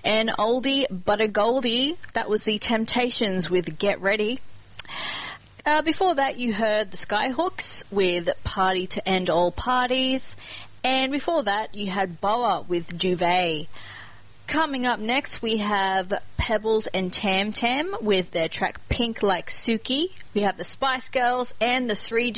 An oldie but a goldie, that was the Temptations with Get Ready. Before that, you heard the Skyhooks with Party to End All Parties. And before that, you had Boa with Duvet. Coming up next, we have Pebbles and Tam Tam with their track Pink Like Suki. We have the Spice Girls and the 3